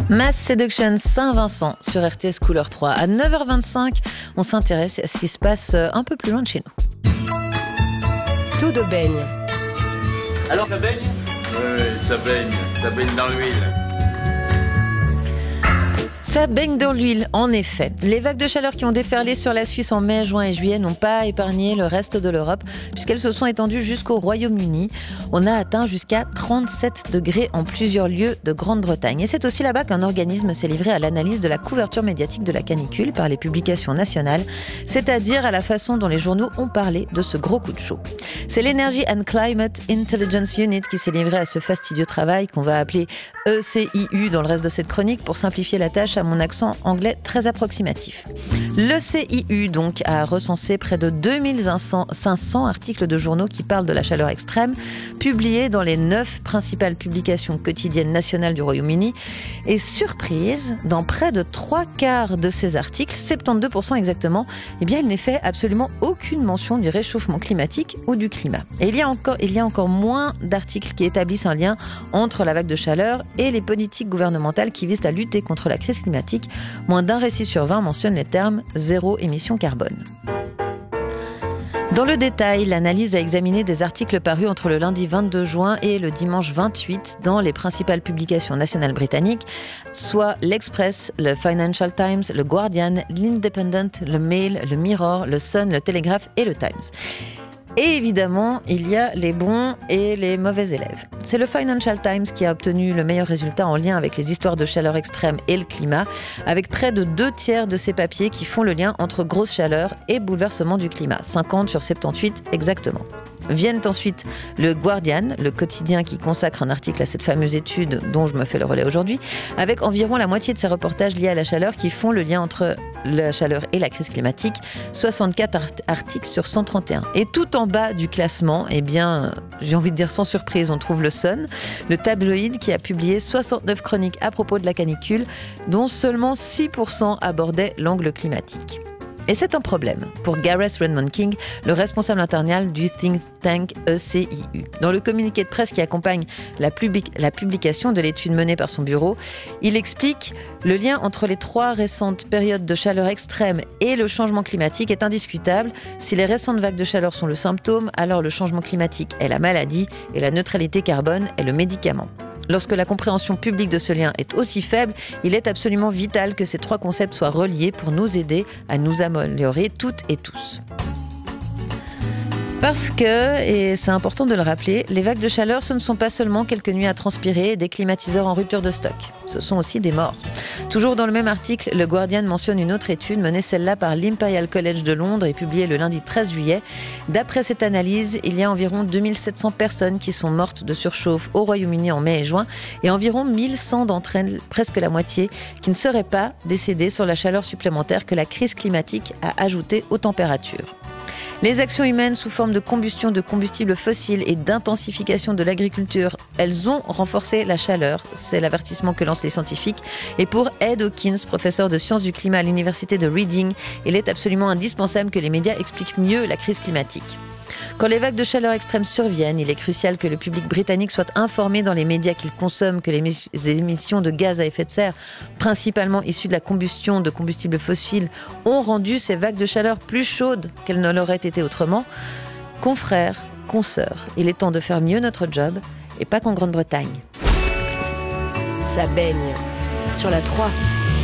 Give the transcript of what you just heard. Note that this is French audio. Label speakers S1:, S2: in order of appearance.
S1: Mass Seduction Saint-Vincent sur RTS Couleur 3. À 9h25, on s'intéresse à ce qui se passe un peu plus loin de chez nous.
S2: Tout de baigne.
S3: Alors ça baigne ?
S4: Oui, ça baigne dans l'huile.
S1: Ça baigne dans l'huile, en effet. Les vagues de chaleur qui ont déferlé sur la Suisse en mai, juin et juillet n'ont pas épargné le reste de l'Europe, puisqu'elles se sont étendues jusqu'au Royaume-Uni. On a atteint jusqu'à 37 degrés en plusieurs lieux de Grande-Bretagne. Et c'est aussi là-bas qu'un organisme s'est livré à l'analyse de la couverture médiatique de la canicule par les publications nationales, c'est-à-dire à la façon dont les journaux ont parlé de ce gros coup de chaud. C'est l'Energy and Climate Intelligence Unit qui s'est livré à ce fastidieux travail qu'on va appeler ECIU dans le reste de cette chronique pour simplifier la tâche à mon accent anglais très approximatif. Le CIU donc a recensé près de 2500 articles de journaux qui parlent de la chaleur extrême, publiés dans les 9 principales publications quotidiennes nationales du Royaume-Uni. Et surprise, dans près de 3/4 de ces articles, 72% exactement, eh bien il n'est fait absolument aucune mention du réchauffement climatique ou du climat. Et il y a encore moins d'articles qui établissent un lien entre la vague de chaleur et les politiques gouvernementales qui visent à lutter contre la crise climatique. Moins d'un récit sur 20 mentionne les termes zéro émission carbone. Dans le détail, l'analyse a examiné des articles parus entre le lundi 22 juin et le dimanche 28 dans les principales publications nationales britanniques, soit l'Express, le Financial Times, le Guardian, l'Independent, le Mail, le Mirror, le Sun, le Telegraph et le Times. Et évidemment, il y a les bons et les mauvais élèves. C'est le Financial Times qui a obtenu le meilleur résultat en lien avec les histoires de chaleur extrême et le climat, avec près de 2/3 de ces papiers qui font le lien entre grosse chaleur et bouleversement du climat, 50 sur 78 exactement. Viennent ensuite le Guardian, le quotidien qui consacre un article à cette fameuse étude dont je me fais le relais aujourd'hui, avec environ la moitié de ses reportages liés à la chaleur qui font le lien entre la chaleur et la crise climatique, 64 articles sur 131. Et tout en bas du classement, eh bien, j'ai envie de dire sans surprise, on trouve le Sun, le tabloïd qui a publié 69 chroniques à propos de la canicule, dont seulement 6% abordaient l'angle climatique. Et c'est un problème pour Gareth Redmond King, le responsable international du think tank ECIU. Dans le communiqué de presse qui accompagne la publication de l'étude menée par son bureau, il explique « Le lien entre les 3 récentes périodes de chaleur extrême et le changement climatique est indiscutable. Si les récentes vagues de chaleur sont le symptôme, alors le changement climatique est la maladie et la neutralité carbone est le médicament. » Lorsque la compréhension publique de ce lien est aussi faible, il est absolument vital que ces 3 concepts soient reliés pour nous aider à nous améliorer toutes et tous. Parce que, et c'est important de le rappeler, les vagues de chaleur, ce ne sont pas seulement quelques nuits à transpirer et des climatiseurs en rupture de stock. Ce sont aussi des morts. Toujours dans le même article, le Guardian mentionne une autre étude menée celle-là par l'Imperial College de Londres et publiée le lundi 13 juillet. D'après cette analyse, il y a environ 2700 personnes qui sont mortes de surchauffe au Royaume-Uni en mai et juin et environ 1100 d'entre elles, presque la moitié, qui ne seraient pas décédées sur la chaleur supplémentaire que la crise climatique a ajoutée aux températures. Les actions humaines sous forme de combustion de combustibles fossiles et d'intensification de l'agriculture, elles ont renforcé la chaleur. C'est l'avertissement que lancent les scientifiques. Et pour Ed Hawkins, professeur de sciences du climat à l'université de Reading, il est absolument indispensable que les médias expliquent mieux la crise climatique. Quand les vagues de chaleur extrême surviennent, il est crucial que le public britannique soit informé dans les médias qu'il consomme que les émissions de gaz à effet de serre, principalement issues de la combustion de combustibles fossiles, ont rendu ces vagues de chaleur plus chaudes qu'elles ne l'auraient été autrement. Confrères, consoeurs, il est temps de faire mieux notre job et pas qu'en Grande-Bretagne.
S2: Ça baigne sur la 3.